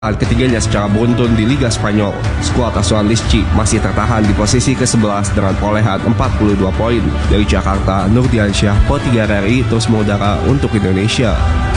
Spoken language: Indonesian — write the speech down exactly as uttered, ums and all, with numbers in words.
ketiganya secara beruntun di Liga Spanyol. Skuad asuhan Lisci masih tertahan di posisi ke sebelas dengan perolehan empat puluh dua poin. Dari Jakarta, Nurdiansyah, Pro tiga R R I terus mengudara untuk Indonesia.